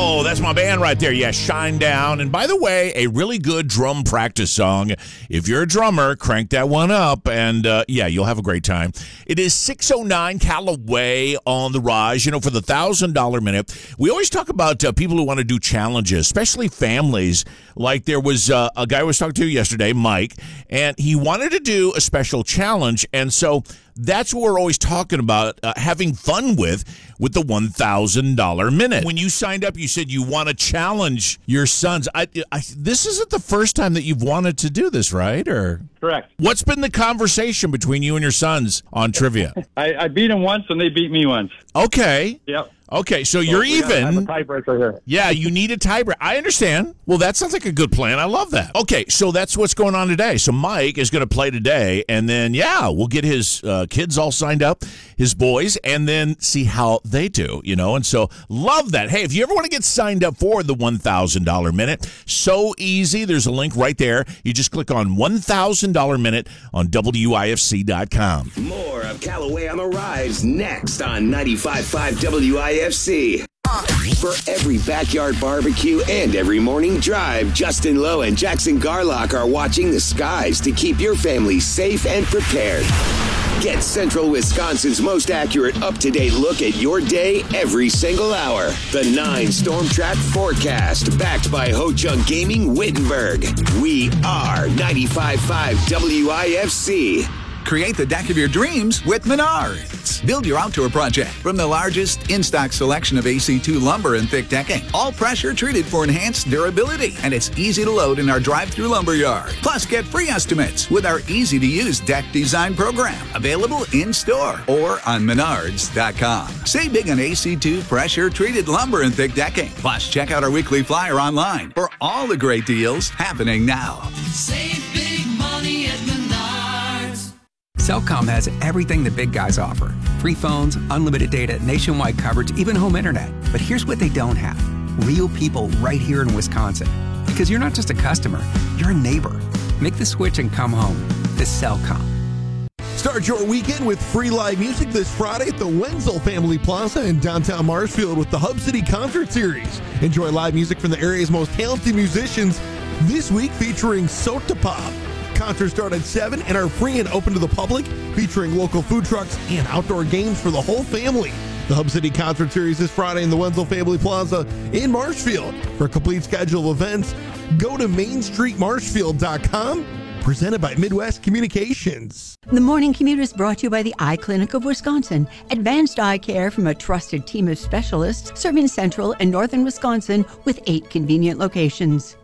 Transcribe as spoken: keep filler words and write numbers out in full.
Oh, that's my band right there. Yeah, Shine Down. And by the way, a really good drum practice song. If you're a drummer, crank that one up, and uh, yeah, you'll have a great time. It is six oh nine Callaway on the rise. You know, for the one thousand dollars minute, we always talk about uh, people who want to do challenges, especially families. Like there was uh, a guy I was talking to yesterday, Mike, and he wanted to do a special challenge, and so that's what we're always talking about, uh, having fun with, with the one thousand dollars minute. When you signed up, you said you want to challenge your sons. I, I, this isn't the first time that you've wanted to do this, right? Or correct. What's been the conversation between you and your sons on trivia? I, I beat them once, and they beat me once. Okay. Yep. Okay, so you're we even. have a tiebreaker here. Yeah, you need a tiebreaker. I understand. Well, that sounds like a good plan. I love that. Okay, so that's what's going on today. So Mike is going to play today, and then, yeah, we'll get his uh, kids all signed up, his boys, and then see how they do, you know? And so love that. Hey, if you ever want to get signed up for the one thousand dollars minute, so easy. There's a link right there. You just click on one thousand dollars minute on W I F C dot com. More of Callaway on the Rise next on ninety-five point five W I F C. For every backyard barbecue and every morning drive, Justin Lowe and Jackson Garlock are watching the skies to keep your family safe and prepared. Get Central Wisconsin's most accurate, up-to-date look at your day every single hour. The nine Storm Track forecast, backed by Ho Chunk Gaming Wittenberg. We are ninety-five point five W I F C. Create the deck of your dreams with Menards. Build your outdoor project from the largest in-stock selection of A C two lumber and thick decking. All pressure treated for enhanced durability. And it's easy to load in our drive-through lumber yard. Plus, get free estimates with our easy-to-use deck design program. Available in-store or on menards dot com. Save big on A C two pressure treated lumber and thick decking. Plus, check out our weekly flyer online for all the great deals happening now. Save big money at Menards. Cellcom has everything the big guys offer. Free phones, unlimited data, nationwide coverage, even home internet. But here's what they don't have. Real people right here in Wisconsin. Because you're not just a customer, you're a neighbor. Make the switch and come home to Cellcom. Start your weekend with free live music this Friday at the Wenzel Family Plaza in downtown Marshfield with the Hub City Concert Series. Enjoy live music from the area's most talented musicians this week featuring Sota Pop. Concerts start at seven and are free and open to the public, featuring local food trucks and outdoor games for the whole family. The Hub City Concert Series this Friday in the Wenzel Family Plaza in Marshfield. For a complete schedule of events, go to main street marshfield dot com. Presented by Midwest Communications. The Morning Commute is brought to you by the Eye Clinic of Wisconsin. Advanced eye care from a trusted team of specialists serving central and northern Wisconsin with eight convenient locations.